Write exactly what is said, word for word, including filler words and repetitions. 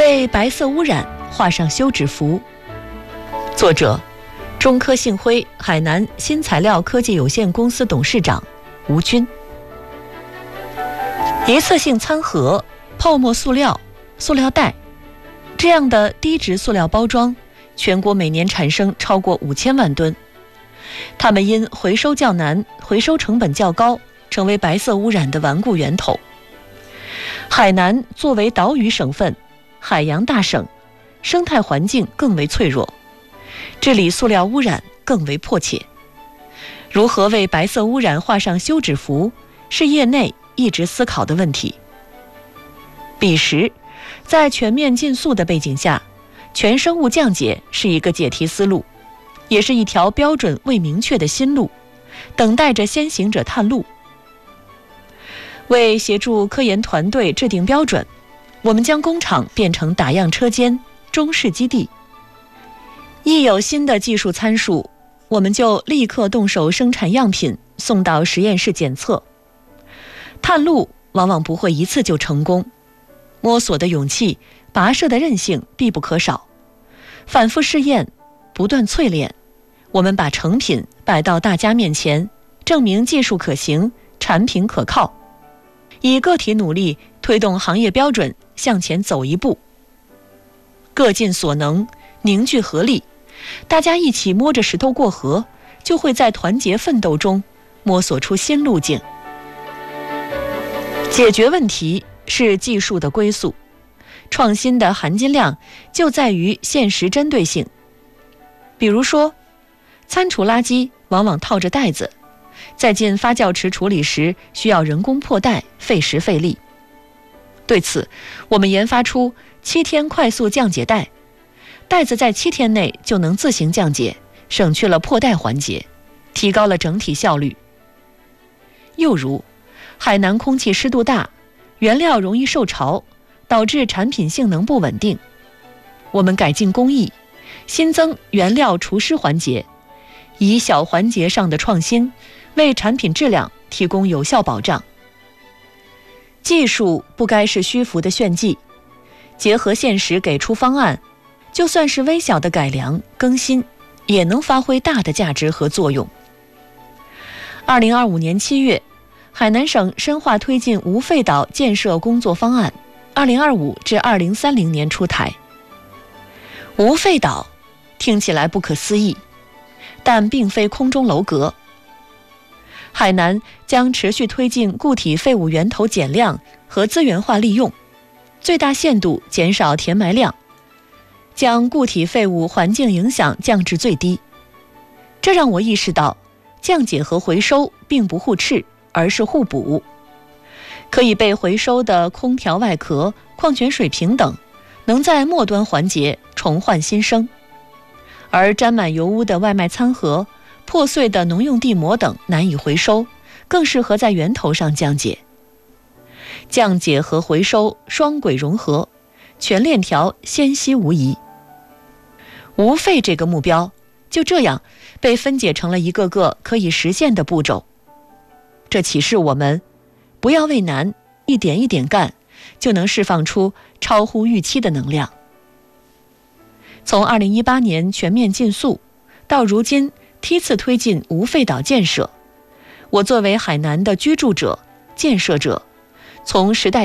为白色污染画上休止符。作者：中科信辉海南新材料科技有限公司董事长吴军。一次性餐盒、泡沫塑料、塑料袋这样的低值塑料包装，全国每年产生超过五千万吨。它们因回收较难、回收成本较高，成为白色污染的顽固源头。海南作为岛屿省份、海洋大省，生态环境更为脆弱，治理塑料污染更为迫切。如何为白色污染画上休止符，是业内一直思考的问题。彼时，在全面禁塑的背景下，全生物降解是一个解题思路，也是一条标准未明确的新路，等待着先行者探路。为协助科研团队制定标准，我们将工厂变成打样车间、中试基地。一有新的技术参数，我们就立刻动手生产样品，送到实验室检测。探路往往不会一次就成功，摸索的勇气、跋涉的韧性必不可少。反复试验，不断淬炼，我们把成品摆到大家面前，证明技术可行，产品可靠。以个体努力推动行业标准向前走一步，各尽所能，凝聚合力，大家一起摸着石头过河，就会在团结奋斗中摸索出新路径。解决问题是技术的归宿，创新的含金量就在于现实针对性。比如说，餐厨垃圾往往套着袋子，在进发酵池处理时需要人工破袋，费时费力。对此，我们研发出七天快速降解袋，袋子在七天内就能自行降解，省去了破袋环节，提高了整体效率。又如，海南空气湿度大，原料容易受潮，导致产品性能不稳定。我们改进工艺，新增原料除湿环节，以小环节上的创新，为产品质量提供有效保障。技术不该是虚浮的炫技，结合现实给出方案，就算是微小的改良更新，也能发挥大的价值和作用。二零二五年七月，海南省深化推进无废岛建设工作方案，二零二五至二零三零年出台。无废岛听起来不可思议，但并非空中楼阁。海南将持续推进固体废物源头减量和资源化利用，最大限度减少填埋量，将固体废物环境影响降至最低。这让我意识到，降解和回收并不互斥，而是互补。可以被回收的空调外壳、矿泉水瓶等，能在末端环节重焕新生，而沾满油污的外卖餐盒、破碎的农用地膜等难以回收，更适合在源头上降解。降解和回收双轨融合，全链条纤细无疑。无废这个目标就这样被分解成了一个个可以实现的步骤。这启示我们，不要畏难，一点一点干，就能释放出超乎预期的能量。从二零一八年全面禁塑到如今梯次推进无废岛建设，我作为海南的居住者、建设者，从时代